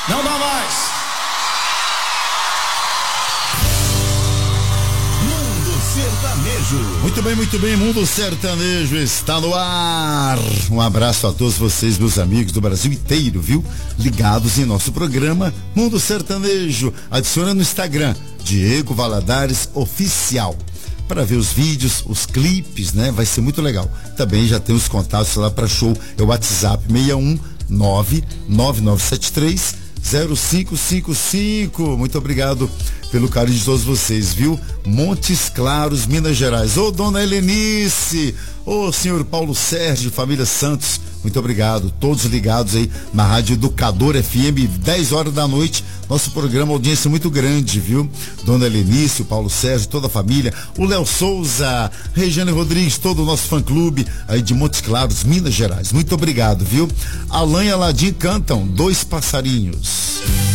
Não dá mais. Muito bem, Mundo Sertanejo está no ar. Um abraço a todos vocês, meus amigos do Brasil inteiro, viu? Ligados em nosso programa Mundo Sertanejo. Adiciona no Instagram, Diego Valadares Oficial, para ver os vídeos, os clipes, né? Vai ser muito legal. Também já tem os contatos lá para show, é o WhatsApp 61999730555. Muito obrigado pelo carinho de todos vocês, viu? Montes Claros, Minas Gerais. Ô, dona Helenice, ô, senhor Paulo Sérgio, família Santos, muito obrigado. Todos ligados aí na Rádio Educador FM, 10 horas da noite. Nosso programa, audiência muito grande, viu? Dona Helenice, o Paulo Sérgio, toda a família, o Léo Souza, Regiane Rodrigues, todo o nosso fã-clube aí de Montes Claros, Minas Gerais. Muito obrigado, viu? Alan e Aladim cantam Dois Passarinhos.